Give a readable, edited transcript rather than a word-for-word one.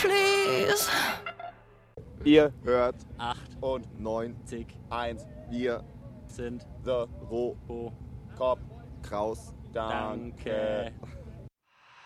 please. Ihr hört 98 1. Wir sind The Robocop Kraus. Danke. Danke.